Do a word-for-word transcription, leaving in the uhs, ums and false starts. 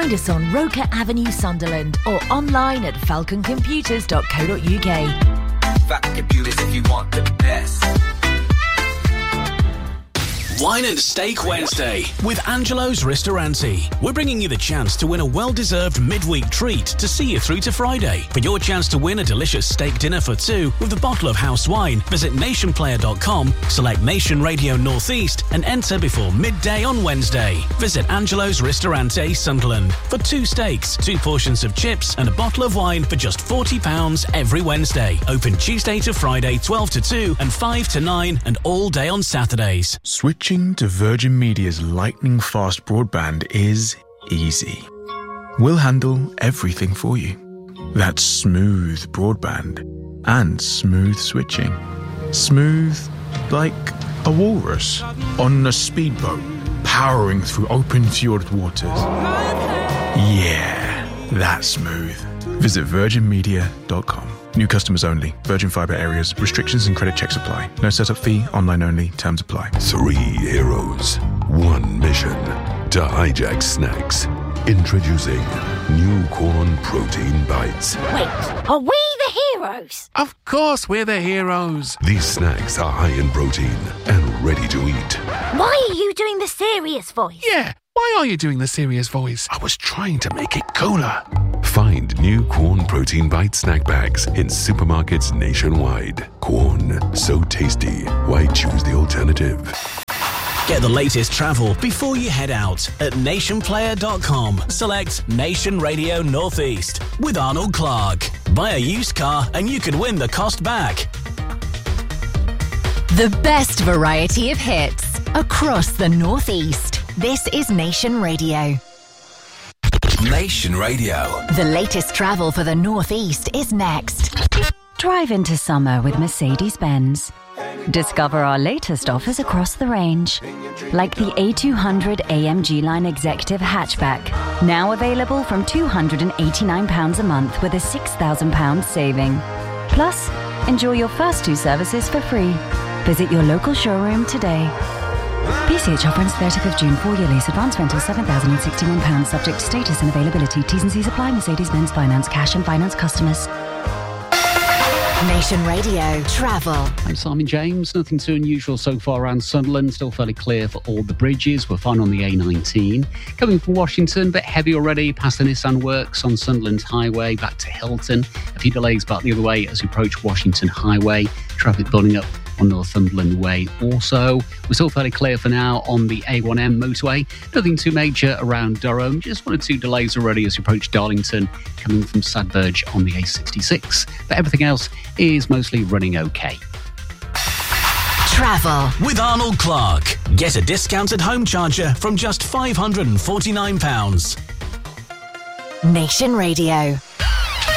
Find us on Roker Avenue, Sunderland, or online at falcon computers dot co dot uk. Falcon Computers, if you want the best. Wine and Steak Wednesday with Angelo's Ristorante. We're bringing you the chance to win a well-deserved midweek treat to see you through to Friday. For your chance to win a delicious steak dinner for two with a bottle of house wine, visit nation player dot com, select Nation Radio Northeast and enter before midday on Wednesday. Visit Angelo's Ristorante, Sunderland for two steaks, two portions of chips and a bottle of wine for just forty pounds every Wednesday. Open Tuesday to Friday, twelve to two and five to nine, and all day on Saturdays. Switching to Virgin Media's lightning-fast broadband is easy. We'll handle everything for you. That's smooth broadband and smooth switching. Smooth like a walrus on a speedboat powering through open fjord waters. Yeah, that's smooth. Visit virgin media dot com. New customers only. Virgin Fibre areas. Restrictions and credit checks apply. No setup fee. Online only. Terms apply. Three heroes. One mission. To hijack snacks. Introducing new corn protein bites. Wait, are we the heroes? Of course we're the heroes. These snacks are high in protein and ready to eat. Why are you doing the serious voice? Yeah, why are you doing the serious voice? I was trying to make it cooler. Find new Corn Protein Bite snack bags in supermarkets nationwide. Corn, so tasty. Why choose the alternative? Get the latest travel before you head out at nation player dot com. Select Nation Radio Northeast with Arnold Clark. Buy a used car and you could win the cost back. The best variety of hits across the Northeast. This is Nation Radio. Nation Radio. The latest travel for the Northeast is next. Drive into summer with Mercedes-Benz. Discover our latest offers across the range, like the A two hundred A M G Line Executive Hatchback, now available from two hundred eighty-nine pounds a month with a six thousand pounds saving. Plus, enjoy your first two services for free. Visit your local showroom today. P C H offer ends thirtieth of June. Four-year lease. Advance rental seven thousand sixty-one pounds. Subject to status and availability. T's and C's apply. Mercedes-Benz Finance. Cash and finance customers. Nation Radio Travel. I'm Simon James. Nothing too unusual so far around Sunderland. Still fairly clear for all the bridges. We're fine on the A nineteen. Coming from Washington, a bit heavy already past the Nissan Works on Sunderland Highway back to Hilton. A few delays back the other way as we approach Washington Highway. Traffic building up on Northumberland Way also. We're still fairly clear for now on the A one M motorway. Nothing too major around Durham. Just one or two delays already as we approach Darlington, coming from Sadburge on the A sixty-six. But everything else is mostly running okay. Travel with Arnold Clark. Get a discounted home charger from just five hundred forty-nine pounds. Nation Radio.